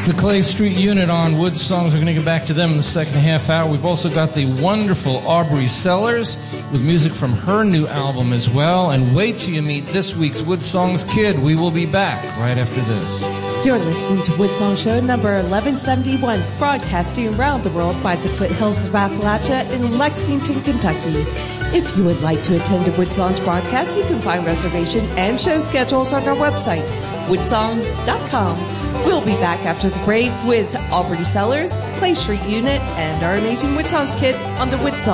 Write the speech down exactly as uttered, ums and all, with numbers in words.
It's the Clay Street Unit on Wood Songs. We're going to get back to them in the second half hour. We've also got the wonderful Aubrey Sellers with music from her new album as well. And wait till you meet this week's Wood Songs kid. We will be back right after this. You're listening to Wood Song Show number eleven seventy-one, broadcasting around the world by the foothills of Appalachia in Lexington, Kentucky. If you would like to attend a Wood Songs broadcast, you can find reservation and show schedules on our website, wood songs dot com. We'll be back after the break with Aubrey Sellers, Clay Street Unit, and our amazing Wood Songs kid on the Wood Songs